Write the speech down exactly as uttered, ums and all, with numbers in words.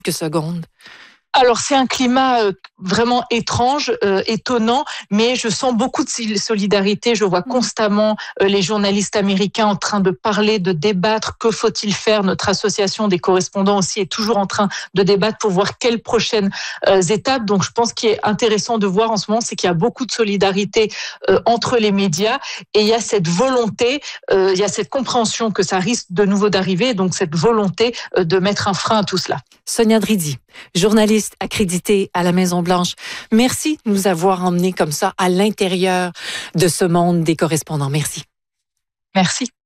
quelques secondes. Alors, c'est un climat euh, vraiment étrange, euh, étonnant, mais je sens beaucoup de solidarité. Je vois constamment euh, les journalistes américains en train de parler, de débattre. Que faut-il faire? Notre association des correspondants aussi est toujours en train de débattre pour voir quelles prochaines euh, étapes. Donc, je pense qu'il est intéressant de voir en ce moment, c'est qu'il y a beaucoup de solidarité euh, entre les médias et il y a cette volonté, euh, il y a cette compréhension que ça risque de nouveau d'arriver, donc cette volonté euh, de mettre un frein à tout cela. Sonia Dridi, journaliste accréditée à la Maison-Blanche. Merci de nous avoir emmenés comme ça à l'intérieur de ce monde des correspondants. Merci. Merci.